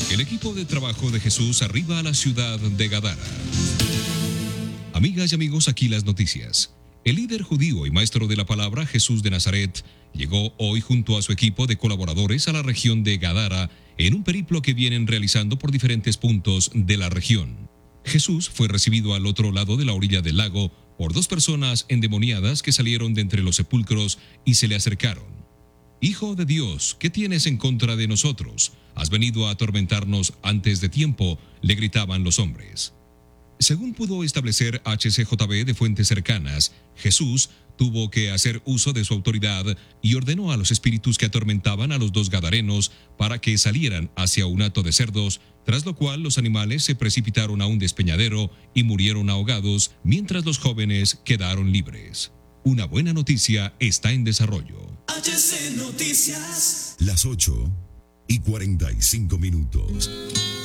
El equipo de trabajo de Jesús arriba a la ciudad de Gadara. Amigas y amigos, aquí las noticias. El líder judío y maestro de la palabra, Jesús de Nazaret, llegó hoy junto a su equipo de colaboradores a la región de Gadara en un periplo que vienen realizando por diferentes puntos de la región. Jesús fue recibido al otro lado de la orilla del lago por dos personas endemoniadas que salieron de entre los sepulcros y se le acercaron. Hijo de Dios, ¿qué tienes en contra de nosotros? Has venido a atormentarnos antes de tiempo, le gritaban los hombres. Según pudo establecer HCJB de fuentes cercanas, Jesús tuvo que hacer uso de su autoridad y ordenó a los espíritus que atormentaban a los dos gadarenos para que salieran hacia un hato de cerdos, tras lo cual los animales se precipitaron a un despeñadero y murieron ahogados, mientras los jóvenes quedaron libres. Una buena noticia está en desarrollo. HC Noticias. Las 8:45.